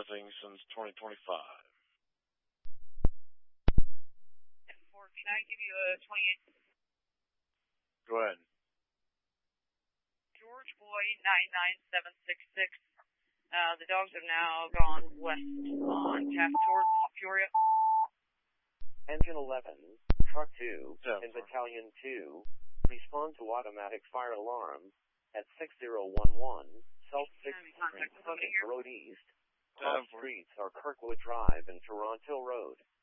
advertising since 2025. Can I give you a 28? Go ahead. George Boyd 99766. The dogs have now gone west on Taft towards Peoria. Engine 11, Truck 2, and Battalion 2, respond to automatic fire alarm at 6011 South 6th Street, Road East. Cross streets are Kirkwood Drive and Toronto Road.